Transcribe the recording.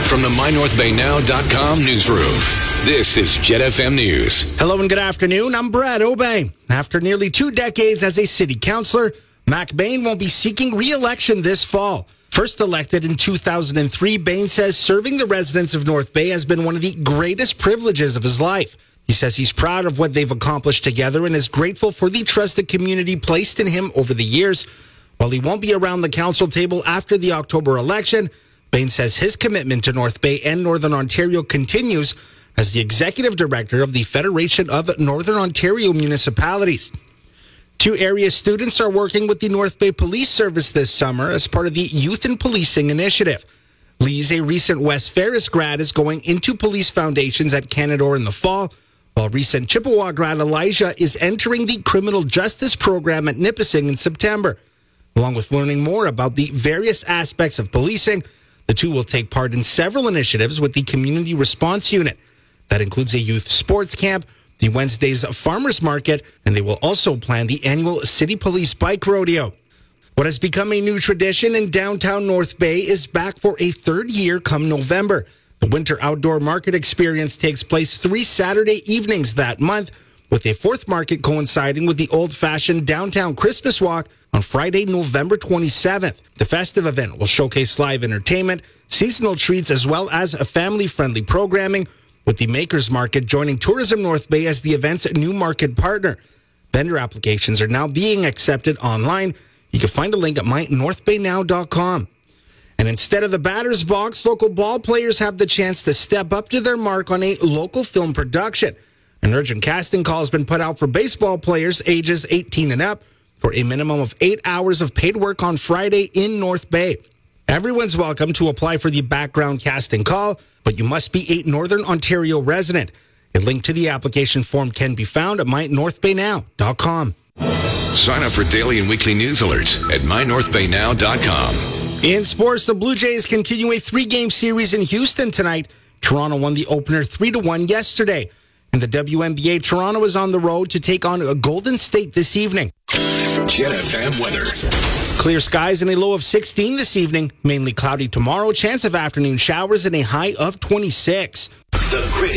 From the MyNorthBayNow.com newsroom, this is Jet FM News. Hello and good afternoon. I'm Brad Obey. After nearly 2 decades as a city councilor, Mac Bain won't be seeking re-election this fall. First elected in 2003, Bain says serving the residents of North Bay has been one of the greatest privileges of his life. He says he's proud of what they've accomplished together and is grateful for the trust the community placed in him over the years. While he won't be around the council table after the October election, Bain says his commitment to North Bay and Northern Ontario continues as the executive director of the Federation of Northern Ontario Municipalities. 2 area students are working with the North Bay Police Service this summer as part of the Youth in Policing Initiative. Lee's, a recent West Ferris grad, is going into police foundations at Canadore in the fall, while recent Chippewa grad Elijah is entering the criminal justice program at Nipissing in September. Along with learning more about the various aspects of policing, the 2 will take part in several initiatives with the Community Response Unit. That includes a youth sports camp, the Wednesday's Farmers Market, and they will also plan the annual City Police Bike Rodeo. What has become a new tradition in downtown North Bay is back for a 3rd year come November. The Winter Outdoor Market Experience takes place 3 Saturday evenings that month, with a 4th market coinciding with the old-fashioned downtown Christmas walk on Friday, November 27th. The festive event will showcase live entertainment, seasonal treats, as well as a family-friendly programming, with the Makers Market joining Tourism North Bay as the event's new market partner. Vendor applications are now being accepted online. You can find a link at mynorthbaynow.com. And instead of the batter's box, local ball players have the chance to step up to their mark on a local film production. An urgent casting call has been put out for baseball players ages 18 and up for a minimum of 8 hours of paid work on Friday in North Bay. Everyone's welcome to apply for the background casting call, but you must be a Northern Ontario resident. A link to the application form can be found at mynorthbaynow.com. Sign up for daily and weekly news alerts at MyNorthBayNow.com. In sports, the Blue Jays continue a 3-game series in Houston tonight. Toronto won the opener 3-1 yesterday. In the WNBA, Toronto is on the road to take on Golden State this evening. Jet FM weather. Clear skies and a low of 16 this evening. Mainly cloudy tomorrow. Chance of afternoon showers and a high of 26. The greatest.